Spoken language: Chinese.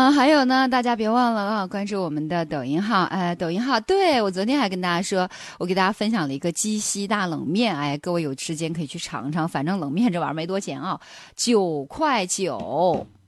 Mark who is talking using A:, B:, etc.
A: 还有呢，大家别忘了啊，关注我们的抖音号，抖音号，对，我昨天还跟大家说，我给大家分享了一个鸡西大冷面，各位有时间可以去尝尝，反正冷面这玩意儿没多钱啊，9.9块。